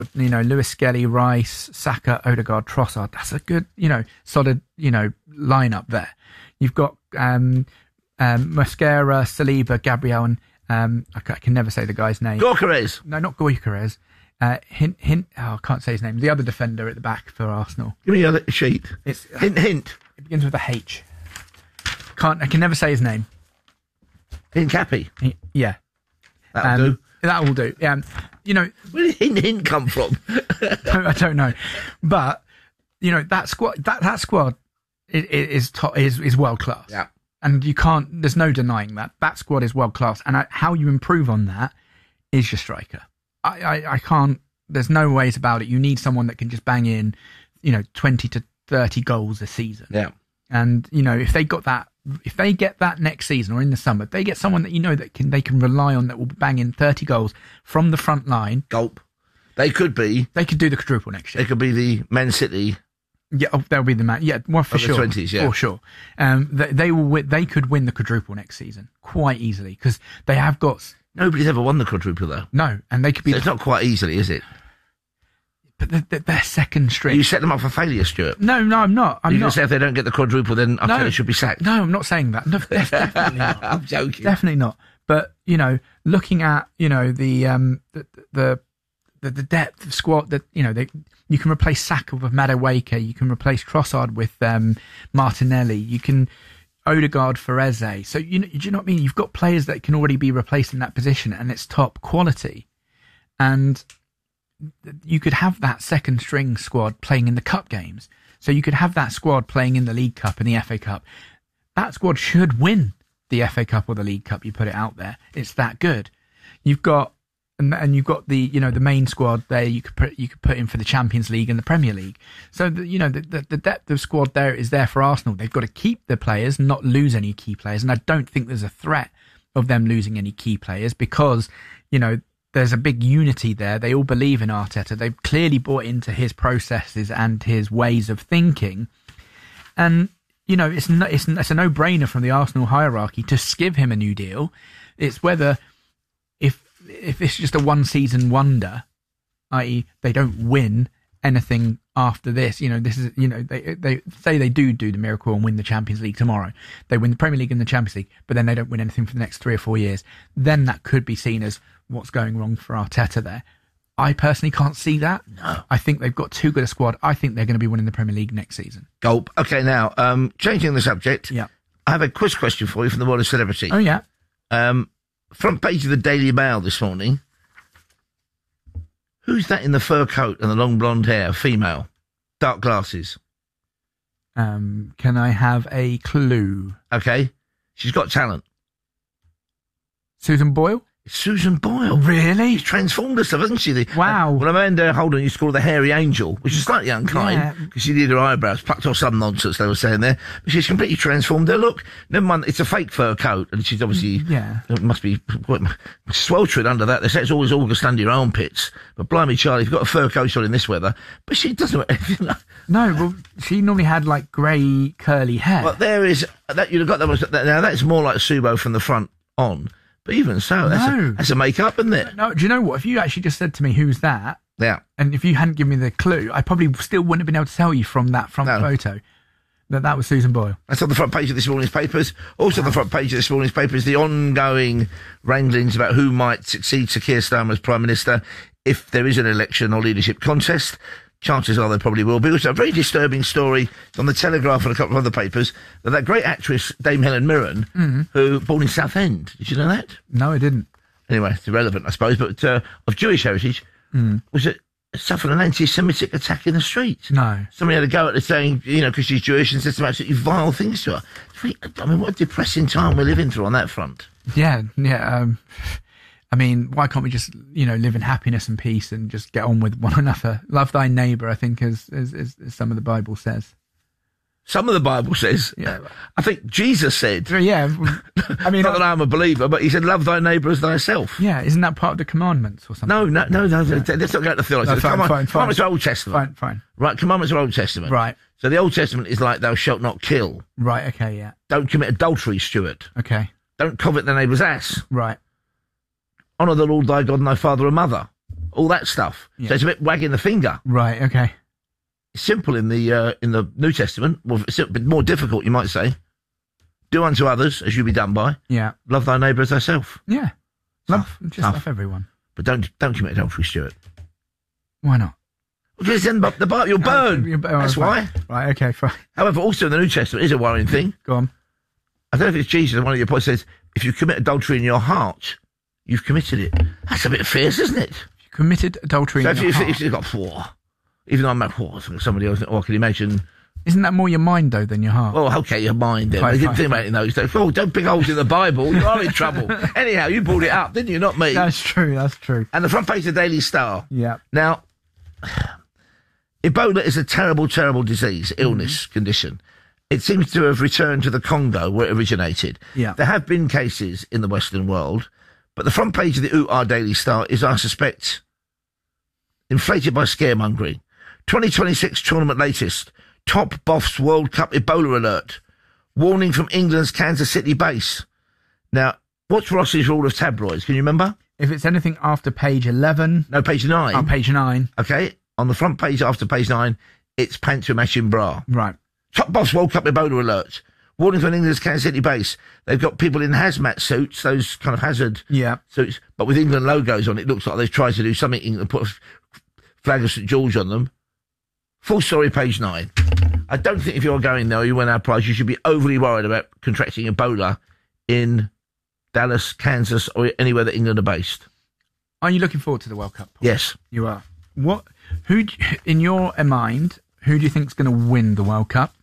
Lewis Skelly, Rice, Saka, Odegaard, Trossard. That's a good, solid, lineup there. You've got Mosquera, Saliba, Gabriel, and I can never say the guy's name. Gyökeres. No, not Gyökeres. Hint. I can't say his name. The other defender at the back for Arsenal. Give me the other sheet. It's Hint. It begins with a H. I can never say his name. Hincapié. Yeah. That'll do. That will do. Where did hint come from? I don't know, but that squad is world class. Yeah, and you can't. There's no denying that squad is world class. And how you improve on that is your striker. I can't. There's no ways about it. You need someone that can just bang in, 20 to 30 goals a season. Yeah, and if they get that next season or in the summer, they get someone that they can rely on that will bang in 30 goals from the front line. Gulp. They could do the quadruple next year. They could be the Man City. Yeah, they'll be the man. Yeah, well, for sure. The 20s, yeah. For sure. They could win the quadruple next season quite easily because they have got. Nobody's ever won the quadruple though. No, and they could be. So it's not quite easily, is it? But they're second string. You set them up for failure, Stuart. No, I'm not. You're going to say if they don't get the quadruple, then Arteta should be sacked. No, I'm not saying that. No, definitely not. I'm joking. Definitely not. But looking at the depth of squad that you can replace Saka with Madueke, you can replace Trossard with Martinelli, you can Odegaard for Eze. So do you know what I mean? You've got players that can already be replaced in that position, and it's top quality, and you could have that second string squad playing in the cup games. So you could have that squad playing in the League Cup and the FA Cup. That squad should win the FA Cup or the League Cup. You put it out there. It's that good. You've got you've got the the main squad there. You could put in for the Champions League and the Premier League. So the depth of squad there is there for Arsenal. They've got to keep the players, not lose any key players. And I don't think there's a threat of them losing any key players because there's a big unity there. They all believe in Arteta. They've clearly bought into his processes and his ways of thinking. And, it's a no-brainer from the Arsenal hierarchy to give him a new deal. It's whether if it's just a one-season wonder, i.e. they don't win anything after this, this is, they say they do the miracle and win the Champions League tomorrow. They win the Premier League and the Champions League, but then they don't win anything for the next 3 or 4 years. Then that could be seen as what's going wrong for Arteta there. I personally can't see that. No. I think they've got too good a squad. I think they're going to be winning the Premier League next season. Gulp. Okay, now, changing the subject. Yeah. I have a quiz question for you from the world of celebrity. Oh, yeah. Front page of the Daily Mail this morning. Who's that in the fur coat and the long blonde hair? Female. Dark glasses. Can I have a clue? Okay. She's got talent. Susan Boyle? It's Susan Boyle. Really? She's transformed herself, hasn't she? Wow. Well, Amanda Holden used to call her the hairy angel, which is slightly unkind because she did her eyebrows, plucked off some nonsense they were saying there. But she's completely transformed her look. Never mind, it's a fake fur coat, and she's obviously it must be sweltering under that. They say it's always August under your armpits. But blimey, Charlie, you've got a fur coat on in this weather. But she doesn't wear anything like. No, well, she normally had like grey curly hair. Well, there is that you'd have got that one. Now that's more like Subo from the front on. But even so, that's a make-up, isn't it? No, do you know what? If you actually just said to me, who's that? Yeah. And if you hadn't given me the clue, I probably still wouldn't have been able to tell you from that front photo that was Susan Boyle. That's on the front page of this morning's papers. Also on the front page of this morning's papers, the ongoing wranglings about who might succeed Sir Keir Starmer as Prime Minister if there is an election or leadership contest. Chances are there probably will be. Also, a very disturbing story on the Telegraph and a couple of other papers that great actress Dame Helen Mirren, who born in Southend. Did you know that? No, I didn't. Anyway, it's irrelevant, I suppose. But of Jewish heritage, was it suffered an anti-Semitic attack in the street? No. Somebody had a go at her saying, because she's Jewish, and said some absolutely vile things to her. I mean, what a depressing time we're living through on that front. Yeah. I mean, why can't we just, live in happiness and peace and just get on with one another? Love thy neighbour, I think, as some of the Bible says. Some of the Bible says? Yeah. I think Jesus said. Yeah. I mean, not that I'm a believer, but he said, love thy neighbour as thyself. Yeah. Isn't that part of the commandments or something? No. Let's not go to theology. Commandments are Old Testament. Fine. Right, commandments are Old Testament. Right. So the Old Testament is like, thou shalt not kill. Right, okay, yeah. Don't commit adultery, Stuart. Okay. Don't covet the neighbour's ass. Right. Honour the Lord thy God and thy father and mother. all that stuff. Yeah. So it's a bit wagging the finger. Right. Okay. It's simple in the New Testament. Well, it's a bit more difficult, you might say. Do unto others as you be done by. Yeah. Love thy neighbour as thyself. Yeah. Love everyone. But don't commit adultery, Stuart. Why not? Because then the bar you'll burn. That's why. Right. Okay. Fine. However, also in the New Testament is a worrying thing. Go on. I don't know if it's Jesus. One of your points says, "If you commit adultery in your heart, you've committed it." That's a bit fierce, isn't it? You committed adultery in your heart. If you've got even though I'm at somebody else, or I can imagine. Isn't that more your mind though than your heart? Well, okay, your mind. Then. I didn't think about it in those days. Oh, don't pick holes in the Bible. You are in trouble. Anyhow, you brought it up, didn't you? Not me. That's true. That's true. And the front page of the Daily Star. Yeah. Now, Ebola is a terrible, terrible disease, illness, condition. It seems to have returned to the Congo where it originated. Yeah. There have been cases in the Western world, but the front page of the UR Daily Star is, I suspect, inflated by scaremongering. 2026 tournament latest. Top Boffs World Cup Ebola alert. Warning from England's Kansas City base. Now, what's Ross's rule of tabloids? Can you remember? If it's anything after page 11. No, page 9. Oh, page 9. Okay. On the front page after page 9, it's pants with matching bra. Right. Top Boss World Cup Ebola alert. Warning from England's Kansas City base. They've got people in hazmat suits, those kind of hazard suits, but with England logos on it. Looks like they've tried to do something and put a flag of St George on them. Full story, page 9. I don't think if you're going there or you win our prize, you should be overly worried about contracting Ebola in Dallas, Kansas, or anywhere that England are based. Are you looking forward to the World Cup? Yes. You are. In your mind, who do you think is going to win the World Cup?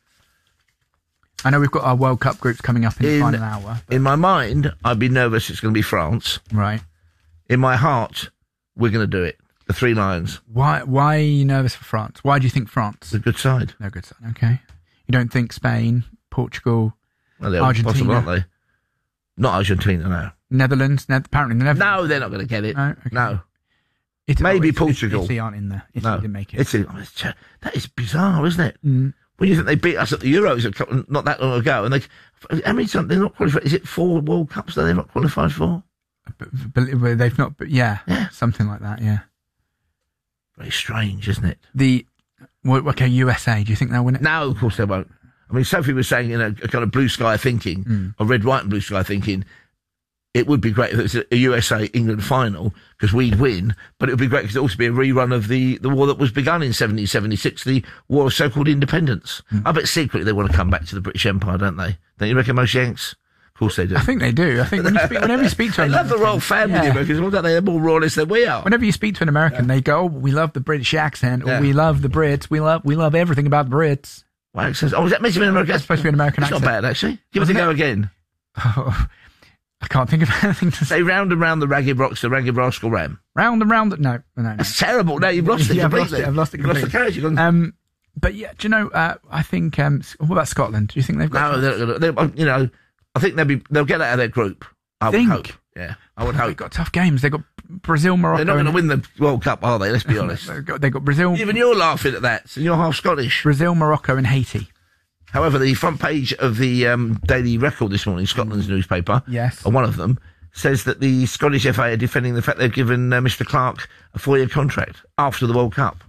I know we've got our World Cup groups coming up in the final hour. In my mind, I'd be nervous it's going to be France. Right. In my heart, we're going to do it. The Three Lions. Why are you nervous for France? Why do you think France? It's a good side. No good side. Okay. You don't think Spain, Portugal, they're Argentina, possible, aren't they? Not Argentina, no. Netherlands. Apparently, the Netherlands. No, they're not going to get it. No. Okay. No. Italy, Portugal. Italy aren't in there. Italy didn't make it. Italy. That is bizarre, isn't it? Mm. When you think they beat us at the Euros not that long ago, and how many times they're not qualified? Is it 4 World Cups that they're not qualified for? But they've not. But yeah, something like that. Yeah. Very strange, isn't it? USA. Do you think they'll win it? No, of course they won't. I mean, Sophie was saying in a kind of blue sky thinking, or red, white and blue sky thinking, it would be great if it was a USA-England final, because we'd win, but it would be great because it would also be a rerun of the war that was begun in 1776, the War of So-Called Independence. I bet secretly they want to come back to the British Empire, don't they? Don't you reckon, most Yanks? Of course they do. I think they do. I think whenever you speak to them... They love the royal family, because don't they? They're more royalists than we are. Whenever you speak to an American, they go, we love the British accent, or we love the Brits, we love everything about the Brits. What accent? Oh, is that meant to be an American accent? It's supposed to be an American accent. It's not bad, actually. Give us a go again. Oh, I can't think of anything to say. Say round and round the ragged rocks, the ragged rascal ram. Round and round... No. That's terrible. No, you've lost it completely. I've lost it completely. You've lost the carriage. But yeah, do you know, I think... what about Scotland? Do you think they've got... No, I think they'll get out of their group. I would hope. Yeah, I would hope. They've got tough games. They've got Brazil, Morocco... They're not going to win the World Cup, are they? Let's be honest. They've got Brazil... Even you're laughing at that, and you're half Scottish. Brazil, Morocco and Haiti. However, the front page of the Daily Record this morning, Scotland's newspaper, or one of them, says that the Scottish FA are defending the fact they've given Mr. Clark a 4-year contract after the World Cup.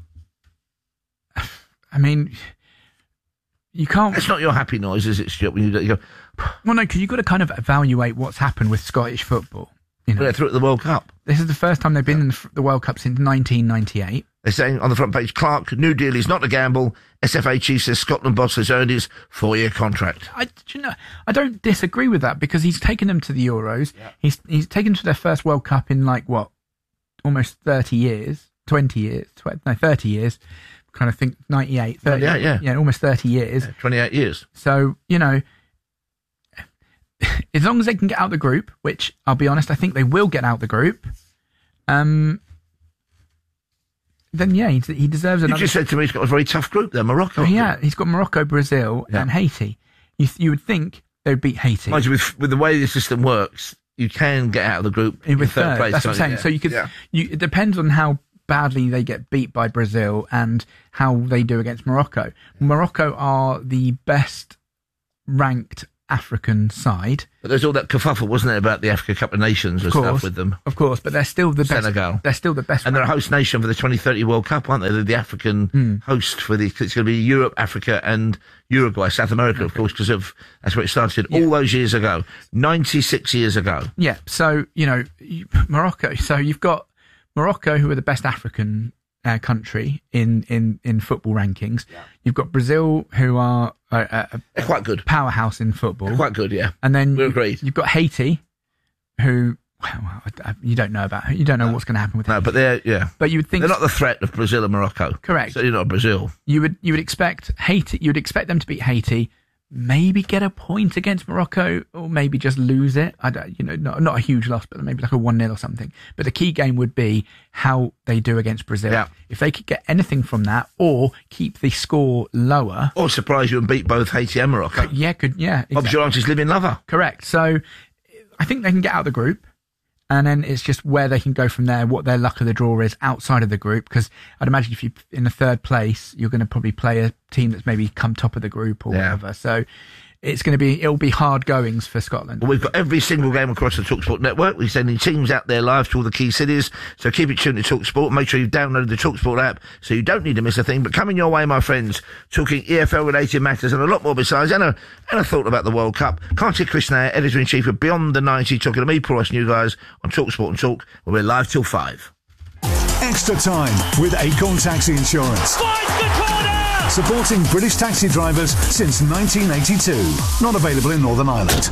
I mean, you can't... That's not your happy noise, is it, Stuart, when you go... Well, no, because you've got to kind of evaluate what's happened with Scottish football. You know? They're through at the World Cup. This is the first time they've been in the World Cup since 1998. They're saying on the front page, Clark, new deal is not a gamble. SFA chief says Scotland boss has earned his 4-year contract. I don't disagree with that, because he's taken them to the Euros. Yeah. He's taken them to their first World Cup in almost 30 years, 30 years. Kind of think 98, 30. Yeah, almost 30 years. 28 years. So, as long as they can get out the group, which I'll be honest, I think they will get out the group, then he deserves another. You just said to me he's got a very tough group there, Morocco. Yeah, he's got Morocco, Brazil, and Haiti. You would think they would beat Haiti. Mind you, with the way the system works, you can get out of the group in third place. That's what I'm saying. So you could. It depends on how badly they get beat by Brazil and how they do against Morocco. Morocco are the best ranked African side. But there's all that kerfuffle, wasn't there, about the Africa Cup of Nations and stuff with them. Of course, but they're still the Senegal. best. They're still the best. And they're a host nation for the 2030 World Cup, aren't they? They're the African host for it's going to be Europe, Africa and Uruguay, South America, of course, because that's where it started all those years ago, 96 years ago. Yeah, so, Morocco. So you've got Morocco, who are the best African country in football rankings. Yeah. You've got Brazil, who are they're quite good, powerhouse in football. They're quite good, yeah. And then we agreed. You've got Haiti, who you don't know about. You don't know what's going to happen with. No, but But you would think they're not the threat of Brazil and Morocco. Correct. Certainly not Brazil. You would expect Haiti. You would expect them to beat Haiti. Maybe get a point against Morocco, or maybe just lose it. I don't, not a huge loss, but maybe like a 1-0 or something. But the key game would be how they do against Brazil. Yeah. If they could get anything from that, or keep the score lower, or surprise you and beat both Haiti and Morocco. Exactly. Bob's your auntie's living lover. Correct. So I think they can get out of the group. And then it's just where they can go from there, what their luck of the draw is outside of the group. Because I'd imagine if you're in the third place, you're going to probably play a team that's maybe come top of the group or whatever. So it'll be hard goings for Scotland. Well, we've got every single game across the TalkSport network. We're sending teams out there live to all the key cities. So keep it tuned to TalkSport. Make sure you've downloaded the TalkSport app so you don't need to miss a thing. But coming your way, my friends, talking EFL-related matters and a lot more besides, and a thought about the World Cup. Can't Chris Nair, Editor-in-Chief of Beyond the 90, talking to me, Paul Ross, and you guys on TalkSport and Talk, where we're live till 5. Extra time with Acorn Taxi Insurance. Fight the corner! Supporting British taxi drivers since 1982. Not available in Northern Ireland.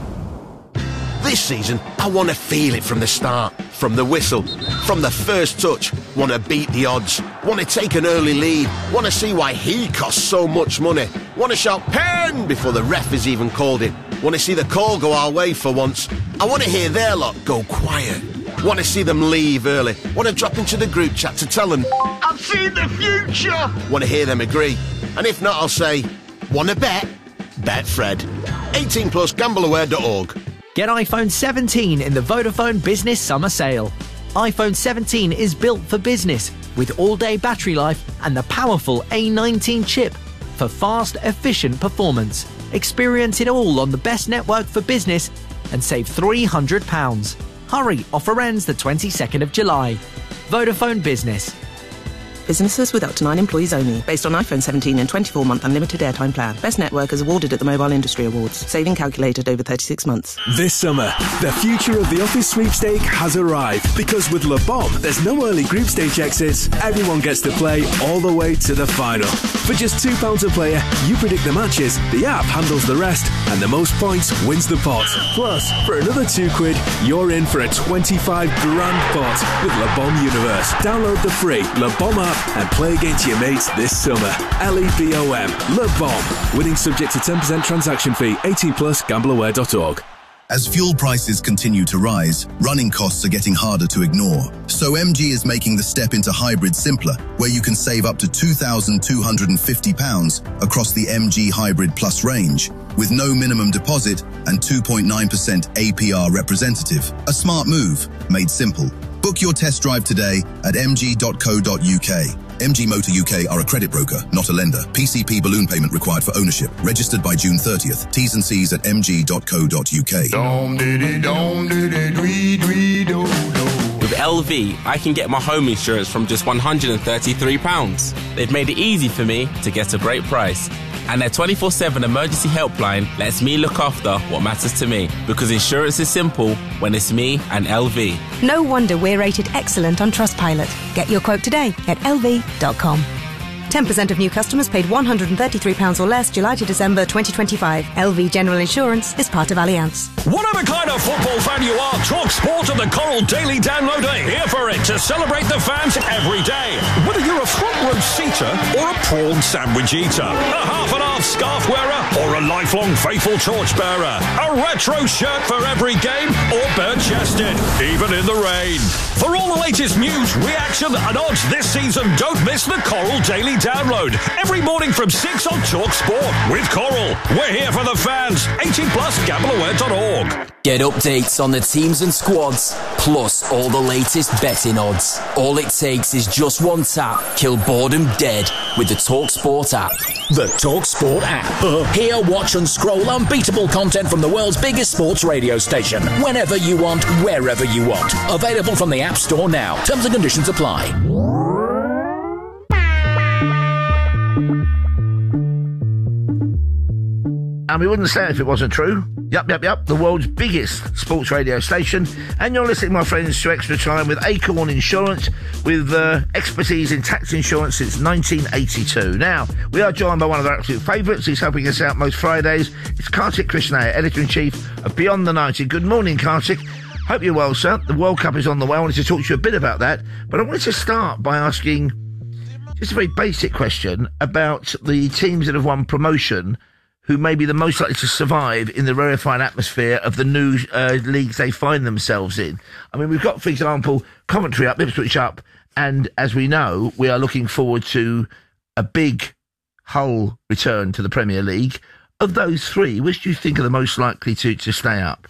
This season, I want to feel it from the start, from the whistle, from the first touch. Want to beat the odds, want to take an early lead, want to see why he costs so much money, want to shout pen before the ref has even called it, want to see the call go our way for once. I want to hear their lot go quiet, want to see them leave early, want to drop into the group chat to tell them I've seen the future, want to hear them agree, and if not I'll say, want to bet? Bet Fred. 18 plus gambleaware.org. Get iPhone 17 in the Vodafone Business Summer Sale. iPhone 17 is built for business with all-day battery life and the powerful A19 chip for fast, efficient performance. Experience it all on the best network for business and save £300. Hurry, offer ends the 22nd of July. Vodafone Business. Businesses with up to 9 employees only. Based on iPhone 17 and 24-month unlimited airtime plan. Best network is awarded at the Mobile Industry Awards. Saving calculated over 36 months. This summer, the future of the office sweepstake has arrived. Because with Le Bon, there's no early group stage exits. Everyone gets to play all the way to the final. For just £2 a player, you predict the matches, the app handles the rest, and the most points wins the pot. Plus, for another £2, you're in for a 25 grand pot with Le Bon Universe. Download the free Le Bon app and play against your mates this summer. LEBOM. Le Bon. Winning subject to 10% transaction fee. 18 plus gambleaware.org. As fuel prices continue to rise, running costs are getting harder to ignore. So MG is making the step into hybrid simpler, where you can save up to £2,250 across the MG Hybrid Plus range, with no minimum deposit and 2.9% APR representative. A smart move, made simple. Book your test drive today at mg.co.uk. MG Motor UK are a credit broker, not a lender. PCP balloon payment required for ownership. Registered by June 30th. T's and C's at mg.co.uk. With LV, I can get my home insurance from just £133. They've made it easy for me to get a great price. And their 24/7 emergency helpline lets me look after what matters to me. Because insurance is simple when it's me and LV. No wonder we're rated excellent on Trustpilot. Get your quote today at lv.com. 10% of new customers paid £133 or less July to December 2025. LV General Insurance is part of Allianz. Whatever kind of football fan you are, TalkSport and the Coral Daily Download are here for it to celebrate the fans every day. Whether you're a front row seater or a prawn sandwich eater, a half-and-half scarf wearer or a lifelong faithful torchbearer, a retro shirt for every game or bare-chested, even in the rain. For all the latest news, reaction and odds this season, don't miss the Coral Daily Download every morning from 6 on TalkSport with Coral. We're here for the fans. 18 plus gambleaware.org. Get updates on the teams and squads, plus all the latest betting odds. All it takes is just one tap Kill boredom dead with the TalkSport app. The TalkSport app. Hear, watch and scroll unbeatable content from the world's biggest sports radio station. Whenever you want, wherever you want. Available from the App Store now. Terms and conditions apply. And we wouldn't say it if it wasn't true. Yup. The world's biggest sports radio station. And you're listening, my friends, to Extra Time with Acorn Insurance, with expertise in tax insurance since 1982. Now, we are joined by one of our absolute favourites. He's helping us out most Fridays. It's Kartik Krishnaiyer, Editor-in-Chief of Beyond the 90. Good morning, Kartik. Hope you're well, sir. The World Cup is on the way. I wanted to talk to you a bit about that. But I wanted to start by asking just a very basic question about the teams that have won promotion who may be the most likely to survive in the rarefied atmosphere of the new leagues they find themselves in. I mean, we've got, for example, Coventry up, Ipswich up, and as we know, we are looking forward to a big Hull return to the Premier League. Of those three, which do you think are the most likely to stay up?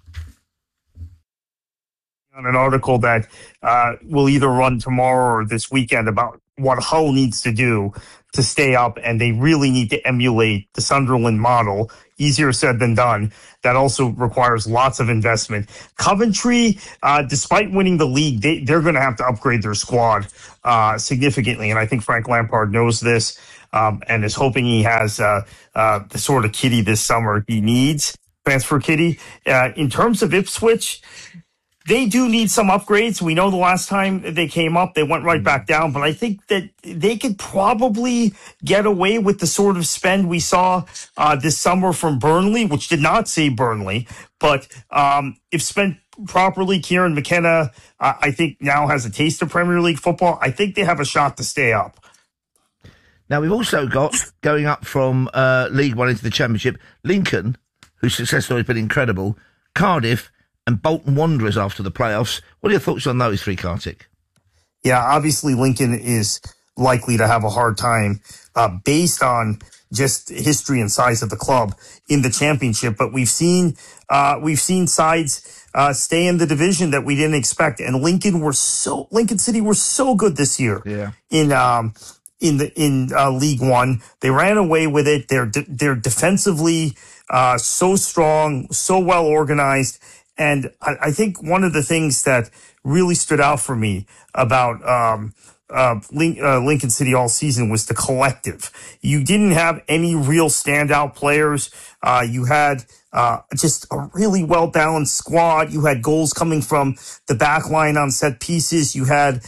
On an article that will either run tomorrow or this weekend about what Hull needs to do to stay up, and they really need to emulate the Sunderland model. Easier said than done. That also requires lots of investment. Coventry, despite winning the league, they're going to have to upgrade their squad significantly, and I think Frank Lampard knows this and is hoping he has the sort of kitty this summer he needs, transfer kitty. In terms of Ipswich, they do need some upgrades. We know the last time they came up, they went right back down. But I think that they could probably get away with the sort of spend we saw this summer from Burnley, which did not save Burnley. But if spent properly, Kieran McKenna, I think, now has a taste of Premier League football. I think they have a shot to stay up. Now, we've also got, going up from League One into the Championship, Lincoln, whose success story has been incredible, Cardiff, and Bolton Wanderers after the playoffs. What are your thoughts on those three, Kartik? Yeah, obviously Lincoln is likely to have a hard time based on just history and size of the club in the championship. But we've seen sides stay in the division that we didn't expect. And Lincoln City were so good this year. Yeah. In League One, they ran away with it. They're defensively so strong, so well organized. And I think one of the things that really stood out for me about Lincoln City all season was the collective. You didn't have any real standout players. You had just a really well-balanced squad. You had goals coming from the back line on set pieces. You had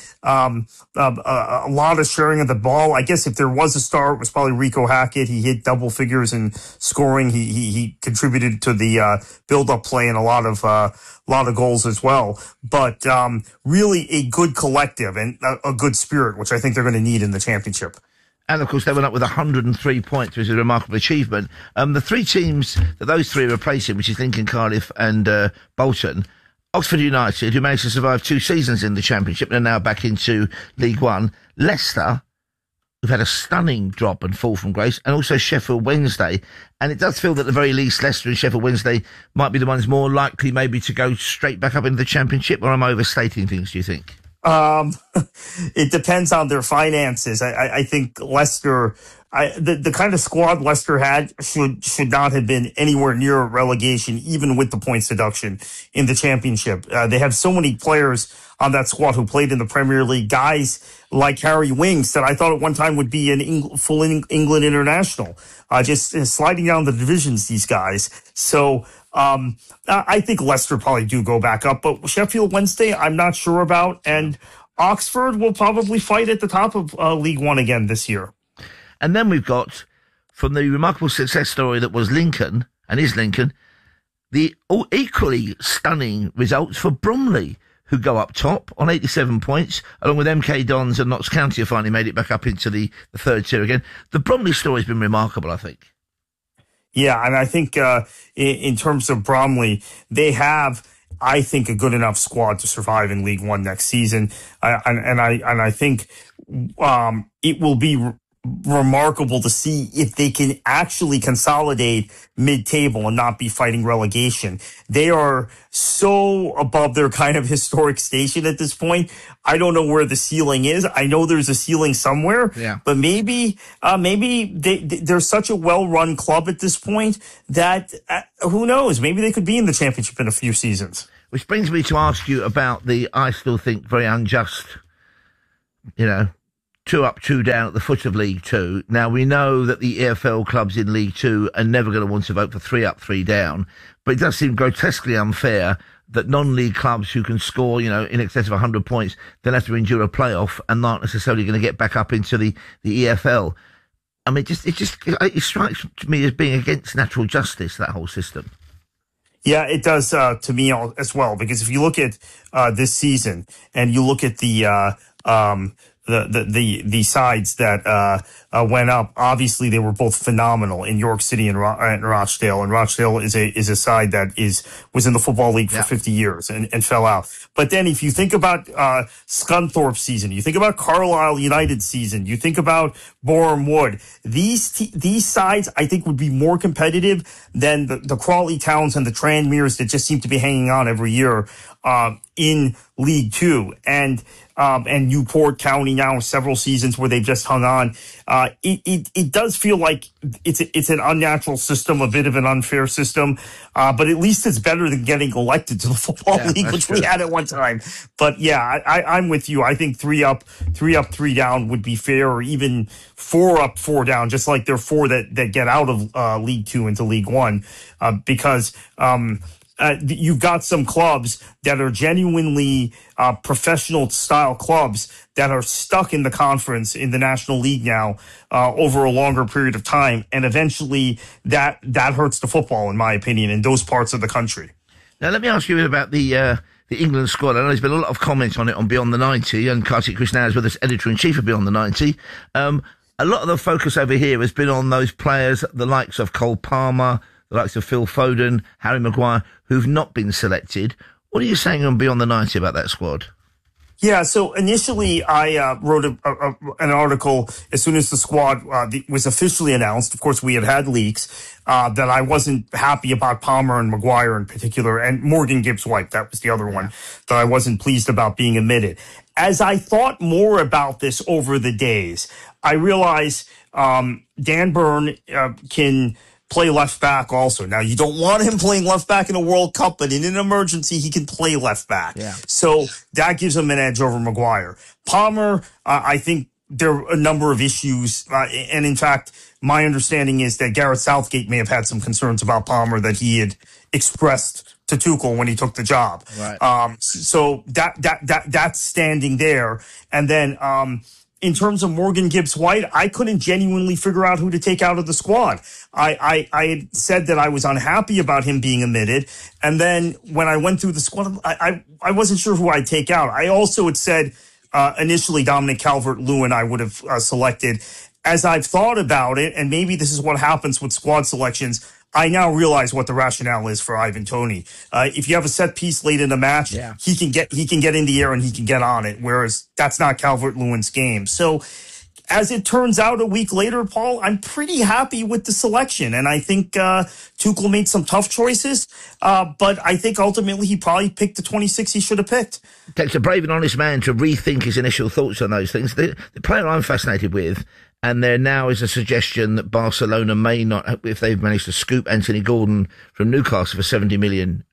a lot of sharing of the ball. I guess if there was a star, it was probably Rico Hackett. He hit double figures in scoring. He contributed to the build-up play and a lot of goals as well. But really a good collective and a good spirit, which I think they're going to need in the championship. And, of course, they went up with 103 points, which is a remarkable achievement. The three teams that those three are replacing, which is Lincoln, Cardiff and Bolton, Oxford United, who managed to survive 2 seasons in the Championship and are now back into League One, Leicester, who've had a stunning drop and fall from grace, and also Sheffield Wednesday. And it does feel that at the very least Leicester and Sheffield Wednesday might be the ones more likely maybe to go straight back up into the Championship, or am I overstating things, do you think? It depends on their finances. I think Leicester, the kind of squad Leicester had should not have been anywhere near relegation, even with the points deduction in the championship. They have so many players on that squad who played in the Premier League, guys like Harry Winks that I thought at one time would be full England international, just sliding down the divisions, these guys. So, I think Leicester probably do go back up, but Sheffield Wednesday, I'm not sure about. And Oxford will probably fight at the top of League One again this year. And then we've got, from the remarkable success story that was Lincoln, and is Lincoln, the equally stunning results for Bromley, who go up top on 87 points, along with MK Dons and Notts County, who finally made it back up into the third tier again. The Bromley story has been remarkable, I think. Yeah, and I think in terms of Bromley, they have, I think, a good enough squad to survive in League One next season. I think it will be remarkable to see if they can actually consolidate mid-table and not be fighting relegation. They are so above their kind of historic station at this point. I don't know where the ceiling is. I know there's a ceiling somewhere, but maybe they're such a well-run club at this point that who knows? Maybe they could be in the championship in a few seasons. Which brings me to ask you about the, I still think, very unjust, 2 up, 2 down at the foot of League Two. Now, we know that the EFL clubs in League Two are never going to want to vote for 3 up, 3 down, but it does seem grotesquely unfair that non-league clubs who can score, in excess of 100 points, then have to endure a playoff and aren't necessarily going to get back up into the EFL. I mean, it strikes me as being against natural justice, that whole system. Yeah, it does to me as well, because if you look at this season and you look at the sides that went up, obviously they were both phenomenal in York City and Rochdale. And Rochdale is a side that was in the Football League for 50 years and fell out. But then if you think about Scunthorpe's season, you think about Carlisle United season, you think about Boreham Wood, these sides I think would be more competitive than the Crawley Towns and the Tranmeres that just seem to be hanging on every year in League Two. And Newport County now several seasons where they've just hung on. It does feel like it's an unnatural system, a bit of an unfair system, but at least it's better than getting elected to the Football League, which we had at one time. But I'm with you. I think 3 up, 3 down would be fair, or even 4 up, 4 down, just like there are 4 that get out of League Two into League One, because you've got some clubs that are genuinely professional style clubs that are stuck in the conference in the National League now over a longer period of time, and eventually that hurts the football, in my opinion, in those parts of the country. Now, let me ask you about the England squad. I know there's been a lot of comments on it on Beyond the 90, and Kartik Krishnan is with us, editor-in-chief of Beyond the 90. A lot of the focus over here has been on those players, the likes of Cole Palmer, the likes of Phil Foden, Harry Maguire, who've not been selected. What are you saying on Beyond the 90 about that squad? Yeah, so initially I wrote an article as soon as the squad was officially announced. Of course, we had leaks that I wasn't happy about Palmer and Maguire in particular, and Morgan Gibbs-White, that was the other one that I wasn't pleased about being omitted. As I thought more about this over the days, I realized Dan Burn can play left back also. Now, you don't want him playing left back in a World Cup, but in an emergency, he can play left back. Yeah. So that gives him an edge over Maguire. Palmer, I think there are a number of issues. And in fact, my understanding is that Gareth Southgate may have had some concerns about Palmer that he had expressed to Tuchel when he took the job. Right. So that's standing there. And then, in terms of Morgan Gibbs-White, I couldn't genuinely figure out who to take out of the squad. I had said that I was unhappy about him being omitted. And then when I went through the squad, I wasn't sure who I'd take out. I also had said, initially Dominic Calvert-Lewin I would have selected. As I've thought about it, and maybe this is what happens with squad selections, I now realize what the rationale is for Ivan Toney. If you have a set piece late in the match, he can get in the air and he can get on it, whereas that's not Calvert-Lewin's game. So as it turns out a week later, Paul, I'm pretty happy with the selection. And I think Tuchel made some tough choices, but I think ultimately he probably picked the 26 he should have picked. It takes a brave and honest man to rethink his initial thoughts on those things. The player I'm fascinated with, and there now is a suggestion that Barcelona may not, if they've managed to scoop Anthony Gordon from Newcastle for £70 million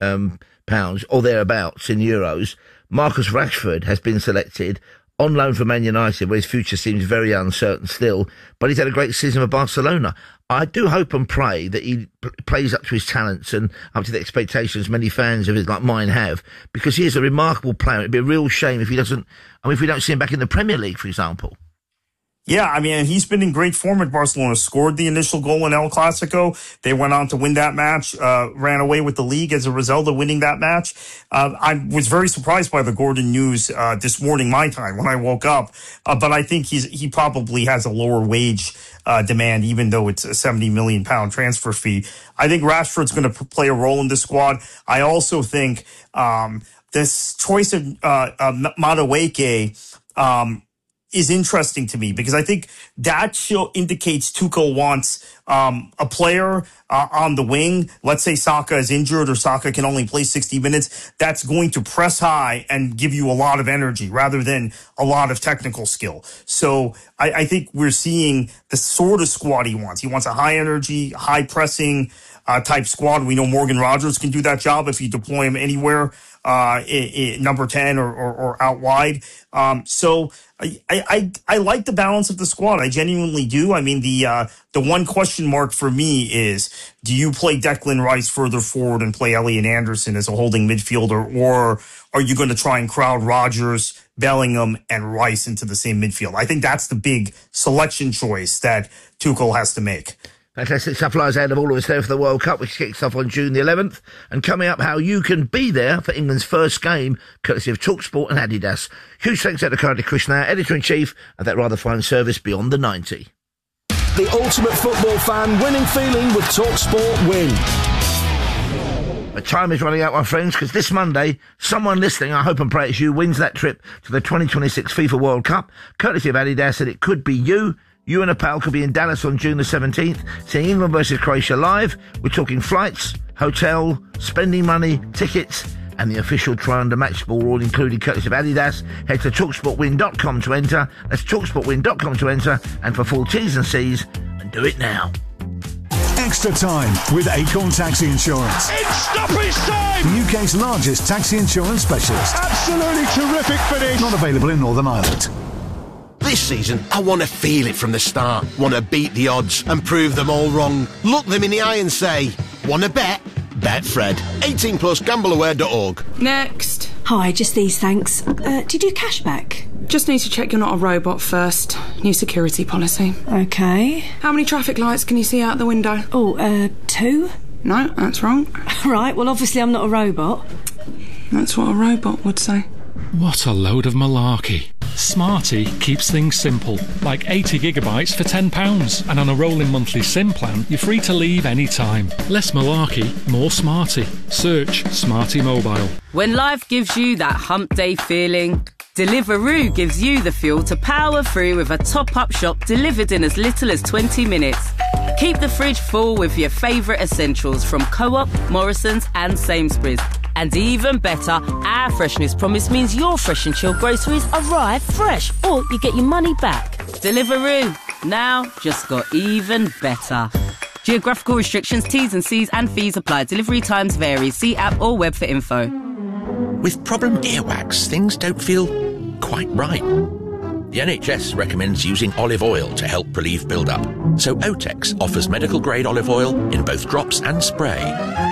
or thereabouts in euros. Marcus Rashford has been selected on loan from Man United, where his future seems very uncertain still, but he's had a great season for Barcelona. I do hope and pray that he plays up to his talents and up to the expectations many fans of his like mine have, because he is a remarkable player. It'd be a real shame if he doesn't, if we don't see him back in the Premier League, for example. Yeah, I mean, he's been in great form at Barcelona, scored the initial goal in El Clasico. They went on to win that match, ran away with the league as a result of winning that match. I was very surprised by the Gordon news this morning, my time, when I woke up. But I think he probably has a lower wage demand, even though it's a £70 million transfer fee. I think Rashford's going to play a role in this squad. I also think this choice of Madueke, is interesting to me because I think that indicates Tuchel wants a player on the wing. Let's say Saka is injured or Saka can only play 60 minutes. That's going to press high and give you a lot of energy rather than a lot of technical skill. So I think we're seeing the sort of squad he wants. He wants a high energy, high pressing type squad. We know Morgan Rogers can do that job if you deploy him anywhere, number 10 or out wide. So I like the balance of the squad. I genuinely do. I mean, the one question mark for me is, do you play Declan Rice further forward and play Elliot Anderson as a holding midfielder, or are you going to try and crowd Rodgers, Bellingham, and Rice into the same midfield? I think that's the big selection choice that Tuchel has to make. Fantastic stuff lies ahead of all of us there for the World Cup, which kicks off on June the 11th. And coming up, how you can be there for England's first game, courtesy of TalkSport and Adidas. Huge thanks to currently Chris Nair, Editor-in-Chief of that rather fine service Beyond the 90. The ultimate football fan winning feeling with TalkSport Win. But time is running out, my friends, because this Monday, someone listening, I hope and pray it's you, wins that trip to the 2026 FIFA World Cup, courtesy of Adidas, and it could be you. You and a pal could be in Dallas on June the 17th, seeing England versus Croatia live. We're talking flights, hotel, spending money, tickets, and the official Try Under Match ball, all included courtesy of Adidas. Head to TalkSportWin.com to enter. That's TalkSportWin.com to enter. And for full T's and C's, and do it now. Extra time with Acorn Taxi Insurance. It's stoppage time! The UK's largest taxi insurance specialist. Absolutely terrific finish! Not available in Northern Ireland. This season, I want to feel it from the start. Want to beat the odds and prove them all wrong. Look them in the eye and say, want to bet? Bet Fred. 18 plus, gambleaware.org. Next. Hi, just these, thanks. Do you do cashback? Just need to check you're not a robot first. New security policy. Okay. How many traffic lights can you see out the window? Oh, 2? No, that's wrong. Right, well, obviously I'm not a robot. That's what a robot would say. What a load of malarkey. Smarty keeps things simple, like 80 gigabytes for £10, and on a rolling monthly SIM plan, you're free to leave any time. Less malarkey, more Smarty. Search Smarty Mobile. When life gives you that hump day feeling, Deliveroo gives you the fuel to power through with a top-up shop delivered in as little as 20 minutes. Keep the fridge full with your favourite essentials from Co-op, Morrison's and Sainsbury's. And even better, our freshness promise means your fresh and chilled groceries arrive fresh, or you get your money back. Deliveroo, now just got even better. Geographical restrictions, T's and C's and fees apply. Delivery times vary. See app or web for info. With problem earwax, things don't feel quite right. The NHS recommends using olive oil to help relieve build-up. So Otex offers medical-grade olive oil in both drops and spray.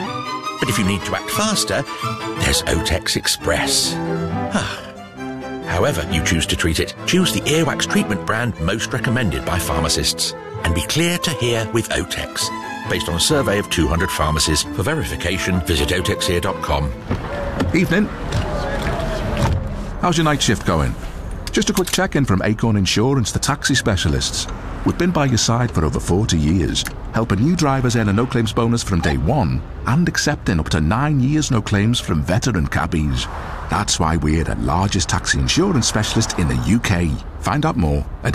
But if you need to act faster, there's Otex Express. However you choose to treat it, choose the earwax treatment brand most recommended by pharmacists. And be clear to hear with Otex. Based on a survey of 200 pharmacies. For verification, visit otexhere.com. Evening. How's your night shift going? Just a quick check-in from Acorn Insurance, the taxi specialists. We've been by your side for over 40 years, helping new drivers earn a no-claims bonus from day one and accepting up to 9 years no claims from veteran cabbies. That's why we're the largest taxi insurance specialist in the UK. Find out more at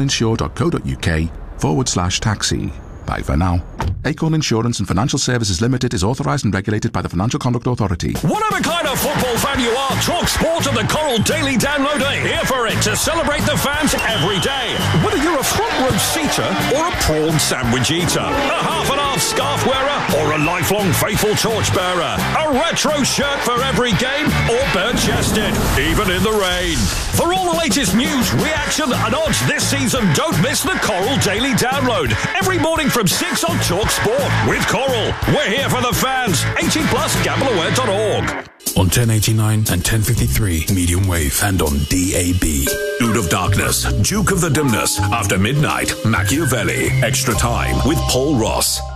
acorninsure.co.uk/taxi. Bye for now. Acorn Insurance and Financial Services Limited is authorised and regulated by the Financial Conduct Authority. Whatever kind of football fan you are, TalkSport and the Coral Daily Download are here for it to celebrate the fans every day. Whether you're a front row seater or a prawn sandwich eater, a half and half scarf wearer or a lifelong faithful torchbearer, a retro shirt for every game or bare-chested, even in the rain. For all the latest news, reaction and odds this season, don't miss the Coral Daily Download every morning from 6 on TalkSport with Coral. We're here for the fans. 18 plus, gambleaware.org. On 1089 and 1053 medium wave and on DAB. Dude of Darkness, Duke of the Dimness, After Midnight, Machiavelli, Extra Time with Paul Ross.